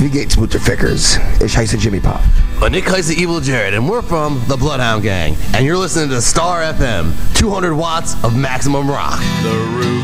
Wie geht's, Mutterfickers? Ich heiße Jimmy Pop. But Nick Heise Evil Jared, and we're from the Bloodhound Gang, and you're listening to Star FM, 200 watts of maximum rock. The roof